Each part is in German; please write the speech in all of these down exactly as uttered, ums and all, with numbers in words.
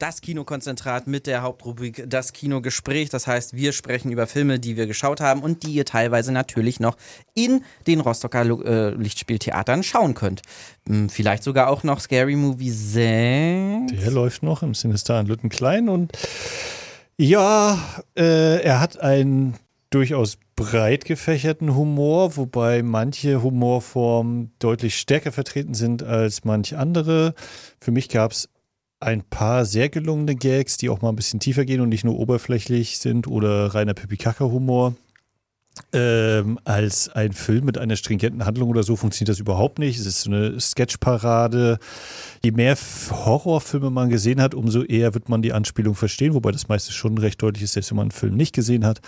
das Kinokonzentrat mit der Hauptrubrik Das Kinogespräch. Das heißt, wir sprechen über Filme, die wir geschaut haben und die ihr teilweise natürlich noch in den Rostocker äh, Lichtspieltheatern schauen könnt. Hm, vielleicht sogar auch noch Scary Movie sechs. Der läuft noch im Sinister in Lüttenklein und ja, äh, er hat einen durchaus breit gefächerten Humor, wobei manche Humorformen deutlich stärker vertreten sind als manch andere. Für mich gab es ein paar sehr gelungene Gags, die auch mal ein bisschen tiefer gehen und nicht nur oberflächlich sind oder reiner Pipi-Kaka-Humor. Ähm, als ein Film mit einer stringenten Handlung oder so funktioniert das überhaupt nicht. Es ist so eine Sketchparade. Je mehr Horrorfilme man gesehen hat, umso eher wird man die Anspielung verstehen, wobei das meiste schon recht deutlich ist, selbst wenn man einen Film nicht gesehen hat.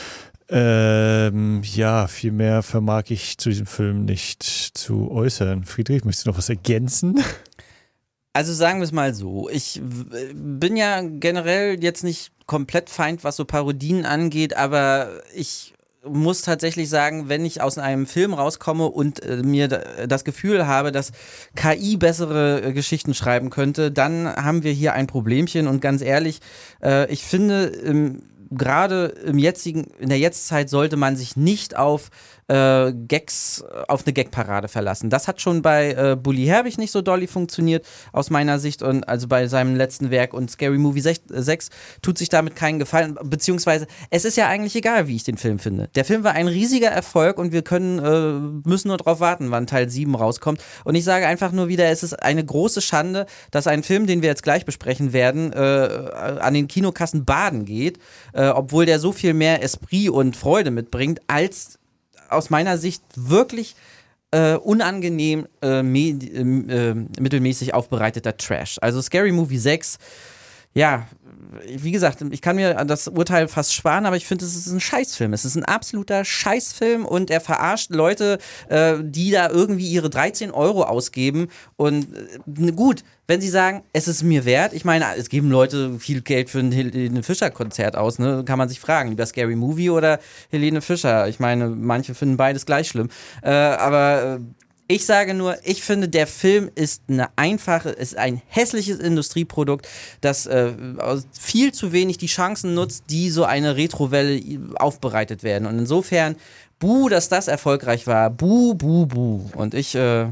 Ähm, ja, viel mehr vermag ich zu diesem Film nicht zu äußern. Friedrich, möchtest du noch was ergänzen? Also sagen wir es mal so, ich w- bin ja generell jetzt nicht komplett Feind, was so Parodien angeht, aber ich muss tatsächlich sagen, wenn ich aus einem Film rauskomme und äh, mir da, das Gefühl habe, dass K I bessere äh, Geschichten schreiben könnte, dann haben wir hier ein Problemchen und ganz ehrlich, äh, ich finde, ähm, gerade im jetzigen, in der Jetztzeit sollte man sich nicht auf äh, Gags, auf eine Gagparade verlassen. Das hat schon bei äh, Bully Herbig nicht so dolly funktioniert, aus meiner Sicht, und also bei seinem letzten Werk, und Scary Movie sechs tut sich damit keinen Gefallen, beziehungsweise es ist ja eigentlich egal, wie ich den Film finde. Der Film war ein riesiger Erfolg und wir können, äh, müssen nur drauf warten, wann Teil sieben rauskommt. Und ich sage einfach nur wieder, es ist eine große Schande, dass ein Film, den wir jetzt gleich besprechen werden, äh, an den Kinokassen baden geht, äh, obwohl der so viel mehr Esprit und Freude mitbringt, als aus meiner Sicht wirklich äh, unangenehm äh, me- äh, mittelmäßig aufbereiteter Trash. Also Scary Movie sechs, ja, wie gesagt, ich kann mir das Urteil fast sparen, aber ich finde, es ist ein Scheißfilm. Es ist ein absoluter Scheißfilm und er verarscht Leute, äh, die da irgendwie ihre dreizehn Euro ausgeben. Und äh, gut, wenn sie sagen, es ist mir wert, ich meine, es geben Leute viel Geld für ein Helene Fischer-Konzert aus, ne? Kann man sich fragen, lieber Scary Movie oder Helene Fischer? Ich meine, manche finden beides gleich schlimm. Äh, aber äh, ich sage nur, ich finde, der Film ist eine einfache, ist ein hässliches Industrieprodukt, das äh, viel zu wenig die Chancen nutzt, die so eine Retrowelle aufbereitet werden. Und insofern, buh, dass das erfolgreich war. Buh, buh, buh. Und ich äh,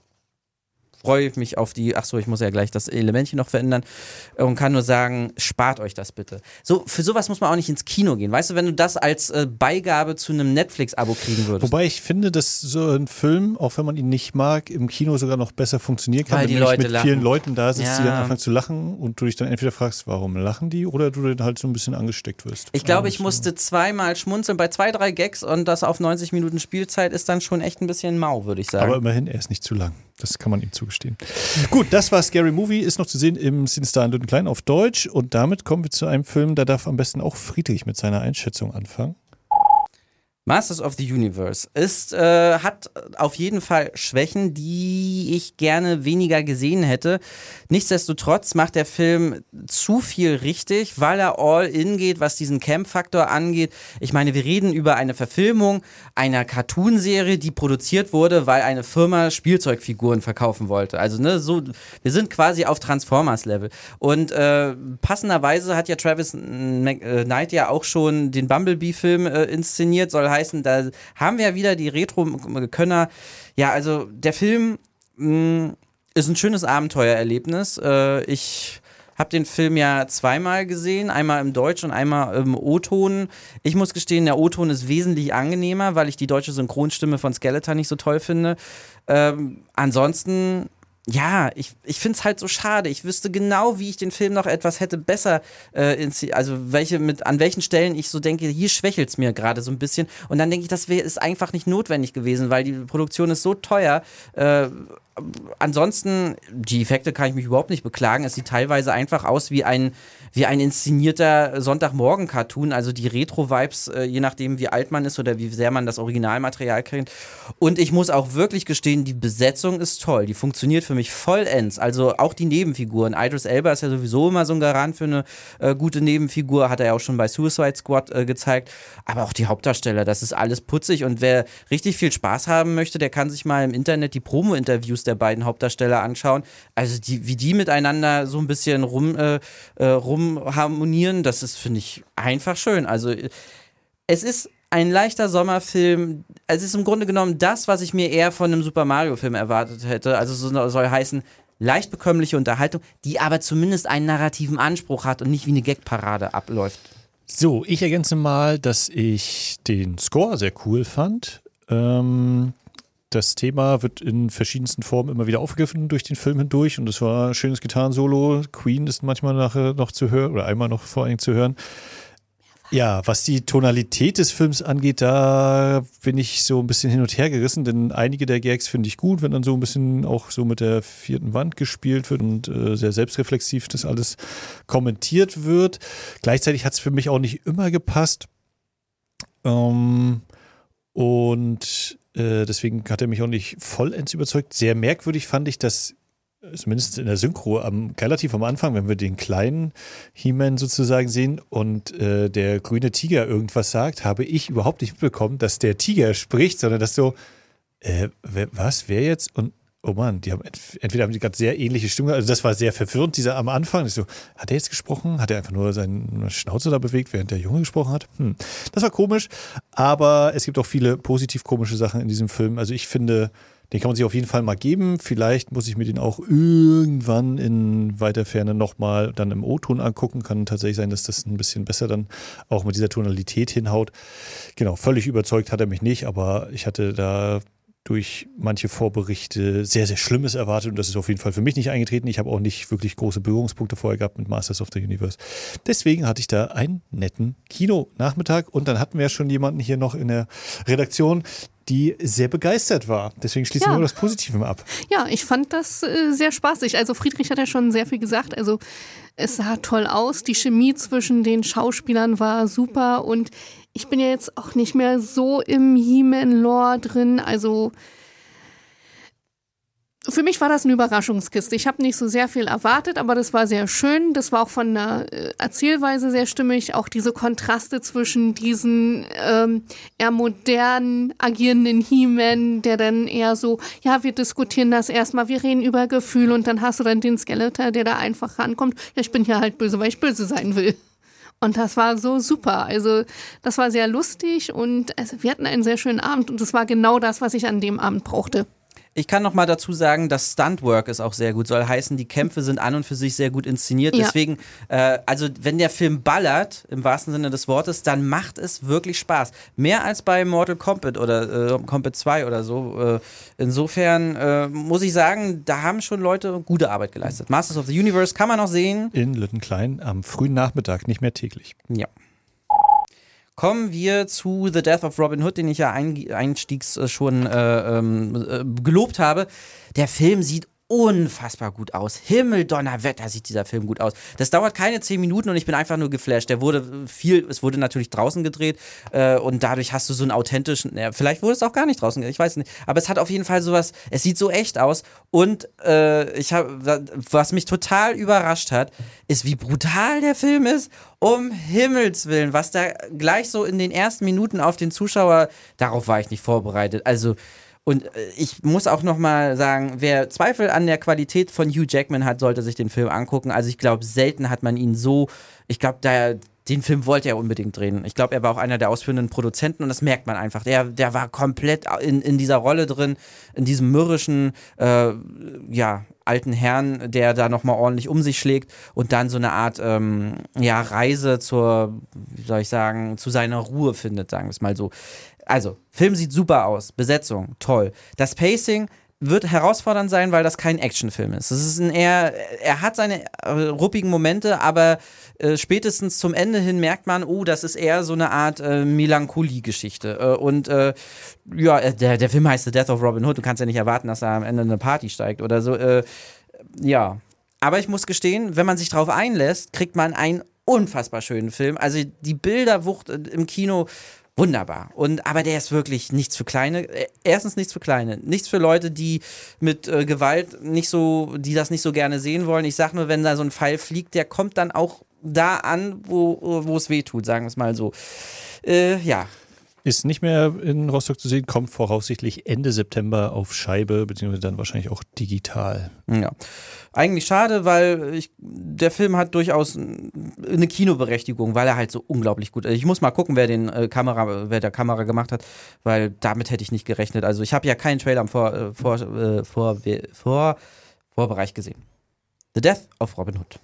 freue mich auf die, ach so, ich muss ja gleich das Elementchen noch verändern und kann nur sagen, spart euch das bitte. So, für sowas muss man auch nicht ins Kino gehen. Weißt du, wenn du das als äh, Beigabe zu einem Netflix-Abo kriegen würdest. Wobei ich finde, dass so ein Film, auch wenn man ihn nicht mag, im Kino sogar noch besser funktionieren kann, Weil wenn die du nämlich Leute mit lachen. vielen Leuten da sitzt, Ja. die dann anfangen zu lachen und du dich dann entweder fragst, warum lachen die, oder du dann halt so ein bisschen angesteckt wirst. Ich glaube, ich Also, musste zweimal schmunzeln bei zwei, drei Gags und das auf neunzig Minuten Spielzeit ist dann schon echt ein bisschen mau, würde ich sagen. Aber immerhin, er ist nicht zu lang. Das kann man ihm zugestehen. Gut, das war Scary Movie, ist noch zu sehen im Sinister in Lüttenklein auf Deutsch. Und damit kommen wir zu einem Film, da darf am besten auch Friedrich mit seiner Einschätzung anfangen. Masters of the Universe ist, äh, hat auf jeden Fall Schwächen, die ich gerne weniger gesehen hätte. Nichtsdestotrotz macht der Film zu viel richtig, weil er all in geht, was diesen Camp-Faktor angeht. Ich meine, wir reden über eine Verfilmung einer Cartoonserie, die produziert wurde, weil eine Firma Spielzeugfiguren verkaufen wollte. Also, ne, so, wir sind quasi auf Transformers-Level. Und äh, passenderweise hat ja Travis Knight ja auch schon den Bumblebee-Film äh, inszeniert, soll heißen, da haben wir wieder die Retro-Könner. Ja, also der Film mh, ist ein schönes Abenteuererlebnis. Äh, ich habe den Film ja zweimal gesehen, einmal im Deutsch und einmal im O-Ton. Ich muss gestehen, der O-Ton ist wesentlich angenehmer, weil ich die deutsche Synchronstimme von Skeletor nicht so toll finde. Ähm, ansonsten ja, ich, ich finde es halt so schade. Ich wüsste genau, wie ich den Film noch etwas hätte besser, äh, inszeniert, also welche mit, an welchen Stellen ich so denke, hier schwächelt es mir gerade so ein bisschen. Und dann denke ich, das wär, ist einfach nicht notwendig gewesen, weil die Produktion ist so teuer. Äh, ansonsten, die Effekte kann ich mich überhaupt nicht beklagen. Es sieht teilweise einfach aus wie ein, wie ein inszenierter Sonntagmorgen-Cartoon. Also die Retro-Vibes, äh, je nachdem, wie alt man ist oder wie sehr man das Originalmaterial kennt. Und ich muss auch wirklich gestehen, die Besetzung ist toll. Die funktioniert für mich vollends. Also auch die Nebenfiguren. Idris Elba ist ja sowieso immer so ein Garant für eine äh, gute Nebenfigur. Hat er ja auch schon bei Suicide Squad äh, gezeigt. Aber auch die Hauptdarsteller, das ist alles putzig. Und wer richtig viel Spaß haben möchte, der kann sich mal im Internet die Promo-Interviews der beiden Hauptdarsteller anschauen. Also die, wie die miteinander so ein bisschen rum, äh, äh, rumharmonieren, das ist, finde ich, einfach schön. Also es ist ein leichter Sommerfilm. Es ist im Grunde genommen das, was ich mir eher von einem Super Mario-Film erwartet hätte. Also so soll heißen, leicht bekömmliche Unterhaltung, die aber zumindest einen narrativen Anspruch hat und nicht wie eine Gagparade abläuft. So, ich ergänze mal, dass ich den Score sehr cool fand. Ähm, das Thema wird in verschiedensten Formen immer wieder aufgegriffen durch den Film hindurch und es war ein schönes Gitarrensolo. Queen ist manchmal nachher noch zu hören oder einmal noch vor allem zu hören. Ja, was die Tonalität des Films angeht, da bin ich so ein bisschen hin und her gerissen, denn einige der Gags finde ich gut, wenn dann so ein bisschen auch so mit der vierten Wand gespielt wird und äh, sehr selbstreflexiv das alles kommentiert wird. Gleichzeitig hat es für mich auch nicht immer gepasst. Ähm, und äh, deswegen hat er mich auch nicht vollends überzeugt. Sehr merkwürdig fand ich, dass zumindest in der Synchro, am, relativ am Anfang, wenn wir den kleinen He-Man sozusagen sehen und äh, der grüne Tiger irgendwas sagt, habe ich überhaupt nicht mitbekommen, dass der Tiger spricht, sondern dass so, äh, wer, was, wer jetzt? Und oh Mann, die haben ent- entweder haben die gerade sehr ähnliche Stimme, also das war sehr verwirrend, dieser am Anfang. Ich so, hat er jetzt gesprochen? Hat er einfach nur seine Schnauze da bewegt, während der Junge gesprochen hat? Hm. Das war komisch, aber es gibt auch viele positiv komische Sachen in diesem Film. Also ich finde, den kann man sich auf jeden Fall mal geben. Vielleicht muss ich mir den auch irgendwann in weiter Ferne nochmal dann im O-Ton angucken. Kann tatsächlich sein, dass das ein bisschen besser dann auch mit dieser Tonalität hinhaut. Genau, völlig überzeugt hat er mich nicht, aber ich hatte da durch manche Vorberichte sehr, sehr Schlimmes erwartet und das ist auf jeden Fall für mich nicht eingetreten. Ich habe auch nicht wirklich große Berührungspunkte vorher gehabt mit Masters of the Universe. Deswegen hatte ich da einen netten Kinonachmittag und dann hatten wir ja schon jemanden hier noch in der Redaktion, die sehr begeistert war. Deswegen schließen Ja. wir nur das Positive ab. Ja, ich fand das äh, sehr spaßig. Also Friedrich hat ja schon sehr viel gesagt. Also es sah toll aus. Die Chemie zwischen den Schauspielern war super. Und ich bin ja jetzt auch nicht mehr so im He-Man-Lore drin. Also für mich war das eine Überraschungskiste. Ich habe nicht so sehr viel erwartet, aber das war sehr schön. Das war auch von der äh, Erzählweise sehr stimmig. Auch diese Kontraste zwischen diesen ähm, eher modernen, agierenden He-Man, der dann eher so, ja, wir diskutieren das erstmal, wir reden über Gefühle und dann hast du dann den Skeletor, der da einfach rankommt. Ja, ich bin hier halt böse, weil ich böse sein will. Und das war so super. Also das war sehr lustig und also, wir hatten einen sehr schönen Abend und das war genau das, was ich an dem Abend brauchte. Ich kann noch mal dazu sagen, das Stuntwork ist auch sehr gut. Soll heißen, die Kämpfe sind an und für sich sehr gut inszeniert. Ja. Deswegen, äh, also wenn der Film ballert, im wahrsten Sinne des Wortes, dann macht es wirklich Spaß. Mehr als bei Mortal Kombat oder äh, Kombat zwei oder so. Äh, insofern äh, muss ich sagen, da haben schon Leute gute Arbeit geleistet. Masters of the Universe kann man noch sehen. In Lüttenklein am frühen Nachmittag, nicht mehr täglich. Ja. Kommen wir zu The Death of Robin Hood, den ich ja ein, einstiegs äh, schon äh, ähm, äh, gelobt habe. Der Film sieht unfassbar gut aus. Himmeldonnerwetter sieht dieser Film gut aus. Das dauert keine zehn Minuten und ich bin einfach nur geflasht. Der wurde viel, es wurde natürlich draußen gedreht äh, und dadurch hast du so einen authentischen, ja, vielleicht wurde es auch gar nicht draußen gedreht, ich weiß nicht, aber es hat auf jeden Fall sowas, es sieht so echt aus und äh, ich habe, was mich total überrascht hat, ist, wie brutal der Film ist. Um Himmels Willen, was da gleich so in den ersten Minuten auf den Zuschauer, darauf war ich nicht vorbereitet. Also und ich muss auch noch mal sagen, wer Zweifel an der Qualität von Hugh Jackman hat, sollte sich den Film angucken. Also ich glaube, selten hat man ihn so, ich glaube, da den Film wollte er unbedingt drehen. Ich glaube, er war auch einer der ausführenden Produzenten und das merkt man einfach. Der, der war komplett in, in dieser Rolle drin, in diesem mürrischen, äh, ja, alten Herrn, der da nochmal ordentlich um sich schlägt und dann so eine Art ähm, ja, Reise zur, wie soll ich sagen, zu seiner Ruhe findet, sagen wir es mal so. Also, Film sieht super aus, Besetzung, toll. Das Pacing wird herausfordernd sein, weil das kein Actionfilm ist. Es ist ein eher, er hat seine äh, ruppigen Momente, aber äh, spätestens zum Ende hin merkt man, oh, das ist eher so eine Art äh, Melancholie-Geschichte. Äh, und äh, ja, der, der Film heißt The Death of Robin Hood. Du kannst ja nicht erwarten, dass da am Ende eine Party steigt oder so. Äh, ja, aber ich muss gestehen, wenn man sich drauf einlässt, kriegt man einen unfassbar schönen Film. Also die Bilderwucht im Kino, wunderbar. Und, aber der ist wirklich nichts für Kleine. Erstens nichts für Kleine. Nichts für Leute, die mit äh, Gewalt nicht so, die das nicht so gerne sehen wollen. Ich sag nur, wenn da so ein Pfeil fliegt, der kommt dann auch da an, wo, wo es weh tut, sagen wir es mal so. Äh, ja. ist nicht mehr in Rostock zu sehen, kommt voraussichtlich Ende September auf Scheibe, beziehungsweise dann wahrscheinlich auch digital. Ja, eigentlich schade, weil ich, der Film hat durchaus eine Kinoberechtigung, weil er halt so unglaublich gut ist. Ich muss mal gucken, wer den äh, Kamera, wer der Kamera gemacht hat, weil damit hätte ich nicht gerechnet. Also ich habe ja keinen Trailer im vor, äh, vor, äh, vor, vor, Vorbereich gesehen. The Death of Robin Hood.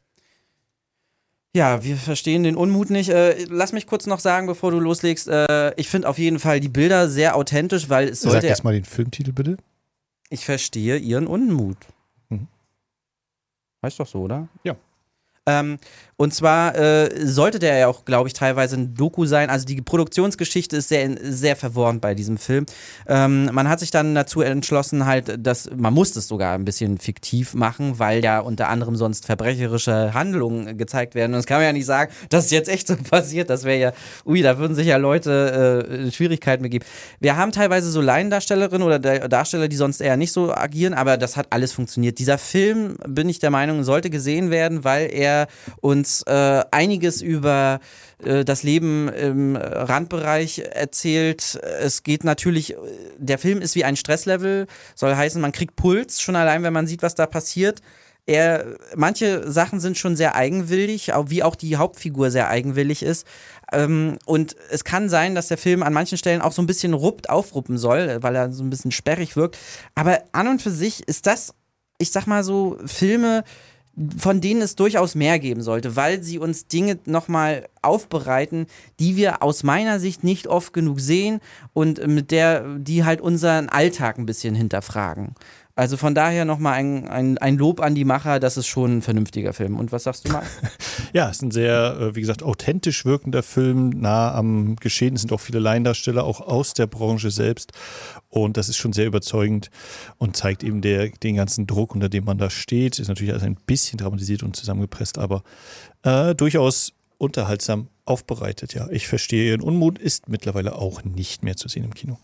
Ja, wir verstehen den Unmut nicht. Äh, lass mich kurz noch sagen, bevor du loslegst. Äh, ich finde auf jeden Fall die Bilder sehr authentisch, weil es sollte. Sag erst mal den Filmtitel bitte. Ich verstehe ihren Unmut. Mhm. Heißt doch so, oder? Ja. Ähm, und zwar äh, sollte der ja auch, glaube ich, teilweise ein Doku sein. Also die Produktionsgeschichte ist sehr, sehr verworren bei diesem Film. Ähm, man hat sich dann dazu entschlossen, halt, dass man musste es sogar ein bisschen fiktiv machen, weil ja unter anderem sonst verbrecherische Handlungen gezeigt werden. Und das kann man ja nicht sagen, dass es jetzt echt so passiert. Das wäre ja, ui, da würden sich ja Leute äh, Schwierigkeiten begeben. Wir haben teilweise so Laiendarstellerinnen oder Darsteller, die sonst eher nicht so agieren, aber das hat alles funktioniert. Dieser Film, bin ich der Meinung, sollte gesehen werden, weil er uns äh, einiges über äh, das Leben im Randbereich erzählt. Es geht natürlich, der Film ist wie ein Stresslevel, soll heißen, man kriegt Puls, schon allein, wenn man sieht, was da passiert. Er, manche Sachen sind schon sehr eigenwillig, wie auch die Hauptfigur sehr eigenwillig ist. Ähm, und es kann sein, dass der Film an manchen Stellen auch so ein bisschen ruppt, aufruppen soll, weil er so ein bisschen sperrig wirkt. Aber an und für sich ist das, ich sag mal so, Filme, von denen es durchaus mehr geben sollte, weil sie uns Dinge nochmal aufbereiten, die wir aus meiner Sicht nicht oft genug sehen und mit der, die halt unseren Alltag ein bisschen hinterfragen. Also von daher nochmal ein, ein, ein Lob an die Macher, das ist schon ein vernünftiger Film. Und was sagst du mal? Ja, es ist ein sehr, wie gesagt, authentisch wirkender Film, nah am Geschehen. Es sind auch viele Laiendarsteller, auch aus der Branche selbst. Und das ist schon sehr überzeugend und zeigt eben der, den ganzen Druck, unter dem man da steht. Ist natürlich alles ein bisschen dramatisiert und zusammengepresst, aber äh, durchaus unterhaltsam aufbereitet. Ja, ich verstehe Ihren Unmut, ist mittlerweile auch nicht mehr zu sehen im Kino.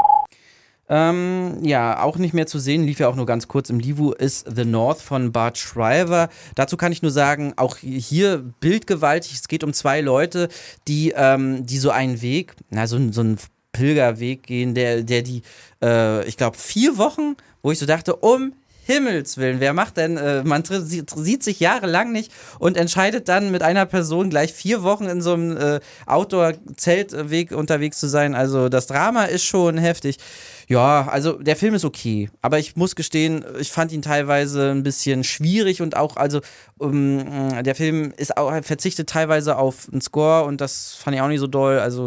Ähm, ja, auch nicht mehr zu sehen, lief ja auch nur ganz kurz im Livu, ist The North von Bart Schreiber. Dazu kann ich nur sagen, auch hier bildgewaltig, es geht um zwei Leute, die, ähm, die so einen Weg, na, so, so einen Pilgerweg gehen, der, der die, äh, ich glaube, vier Wochen, wo ich so dachte, um Himmels Willen, wer macht denn, äh, man tr- sieht sich jahrelang nicht und entscheidet dann mit einer Person gleich vier Wochen in so einem äh, Outdoor-Zeltweg unterwegs zu sein. Also das Drama ist schon heftig. Ja, also der Film ist okay, aber ich muss gestehen, ich fand ihn teilweise ein bisschen schwierig und auch, also um, der Film ist auch, verzichtet teilweise auf einen Score und das fand ich auch nicht so doll, also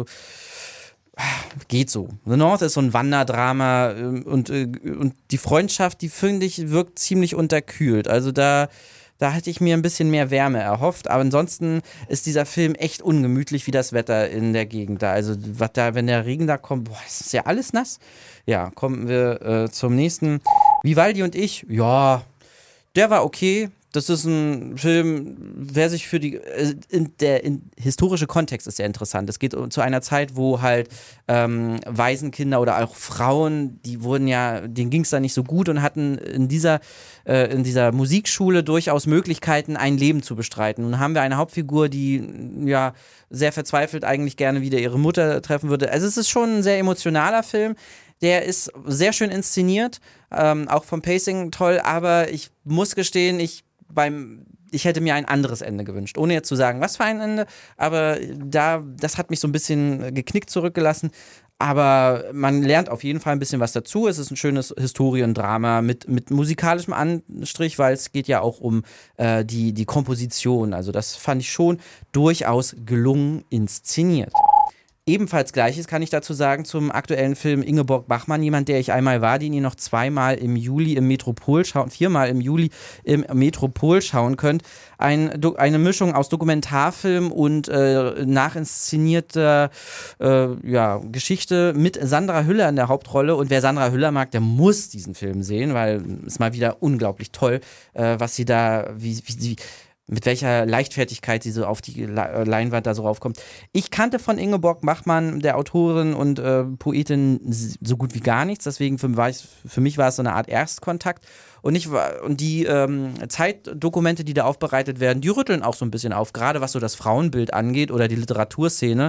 geht so. The North ist so ein Wanderdrama und, und die Freundschaft, die finde ich, wirkt ziemlich unterkühlt. Also da, da hätte ich mir ein bisschen mehr Wärme erhofft. Aber ansonsten ist dieser Film echt ungemütlich wie das Wetter in der Gegend da. Also was da, wenn der Regen da kommt, boah, ist ja alles nass. Ja, kommen wir äh, zum nächsten. Vivaldi und ich, ja, der war okay. Das ist ein Film, wer sich für die, in der in, historische Kontext ist sehr interessant. Es geht zu einer Zeit, wo halt ähm, Waisenkinder oder auch Frauen, die wurden ja, denen ging es da nicht so gut und hatten in dieser, äh, in dieser Musikschule durchaus Möglichkeiten, ein Leben zu bestreiten. Nun haben wir eine Hauptfigur, die ja sehr verzweifelt eigentlich gerne wieder ihre Mutter treffen würde. Also es ist schon ein sehr emotionaler Film. Der ist sehr schön inszeniert, ähm, auch vom Pacing toll, aber ich muss gestehen, ich beim, ich hätte mir ein anderes Ende gewünscht, ohne jetzt zu sagen, was für ein Ende, aber da, das hat mich so ein bisschen geknickt zurückgelassen, aber man lernt auf jeden Fall ein bisschen was dazu. Es ist ein schönes Historiendrama mit, mit musikalischem Anstrich, weil es geht ja auch um äh, die, die Komposition, also das fand ich schon durchaus gelungen inszeniert. Ebenfalls Gleiches kann ich dazu sagen zum aktuellen Film Ingeborg Bachmann, jemand, der ich einmal war, den ihr noch zweimal im Juli im Metropol schauen, viermal im Juli im Metropol schauen könnt. Ein, eine Mischung aus Dokumentarfilm und äh, nachinszenierter äh, ja, Geschichte mit Sandra Hüller in der Hauptrolle. Und wer Sandra Hüller mag, der muss diesen Film sehen, weil es ist mal wieder unglaublich toll, äh, was sie da, wie, wie sie mit welcher Leichtfertigkeit sie so auf die Leinwand da so raufkommt. Ich kannte von Ingeborg Bachmann, der Autorin und äh, Poetin, so gut wie gar nichts. Deswegen für, war ich, für mich war es so eine Art Erstkontakt. Und, ich, und die ähm, Zeitdokumente, die da aufbereitet werden, die rütteln auch so ein bisschen auf. Gerade was so das Frauenbild angeht oder die Literaturszene,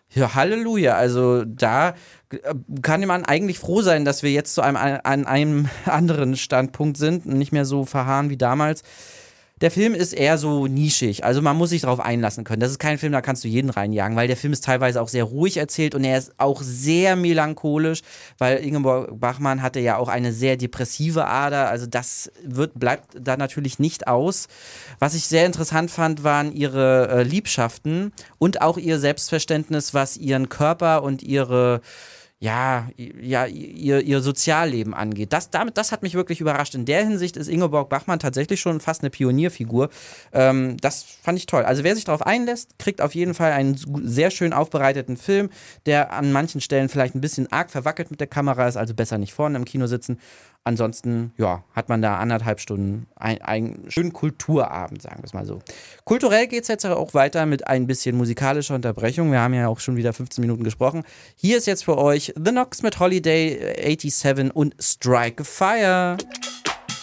Ja, Halleluja. Also da kann man eigentlich froh sein, dass wir jetzt zu einem, an einem anderen Standpunkt sind und nicht mehr so verharren wie damals. Der Film ist eher so nischig, also man muss sich darauf einlassen können. Das ist kein Film, da kannst du jeden reinjagen, weil der Film ist teilweise auch sehr ruhig erzählt und er ist auch sehr melancholisch, weil Ingeborg Bachmann hatte ja auch eine sehr depressive Ader, also das wird, bleibt da natürlich nicht aus. Was ich sehr interessant fand, waren ihre äh, Liebschaften und auch ihr Selbstverständnis, was ihren Körper und ihre ja, ja ihr, ihr Sozialleben angeht. Das, damit, das hat mich wirklich überrascht. In der Hinsicht ist Ingeborg Bachmann tatsächlich schon fast eine Pionierfigur. Ähm, das fand ich toll. Also wer sich darauf einlässt, kriegt auf jeden Fall einen sehr schön aufbereiteten Film, der an manchen Stellen vielleicht ein bisschen arg verwackelt mit der Kamera ist, also besser nicht vorne im Kino sitzen. Ansonsten, ja, hat man da anderthalb Stunden einen, einen schönen Kulturabend, sagen wir es mal so. Kulturell geht es jetzt auch weiter mit ein bisschen musikalischer Unterbrechung. Wir haben ja auch schon wieder fünfzehn Minuten gesprochen. Hier ist jetzt für euch The Knocks mit Holiday siebenundachtzig und Strike a Fire.